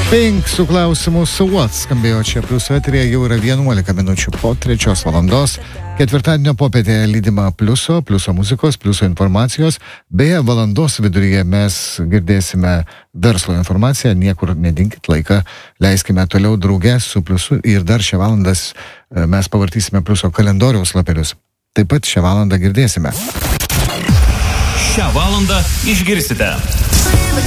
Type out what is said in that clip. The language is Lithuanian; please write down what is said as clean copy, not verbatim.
Pink su klausimu So What skambėjo čia pliuso eterėje, jau yra 11 minučių po 3 valandos. Ketvirtadienio popietėje lydima pliuso muzikos, pliuso informacijos. Beje, valandos viduryje mes girdėsime verslo informaciją, niekur nedinkit laiką, leiskime toliau drauge su pliusu ir dar šią valandą mes pavartysime pliuso kalendoriaus lapelius. Taip pat šią valandą girdėsime. Šią valandą išgirsite.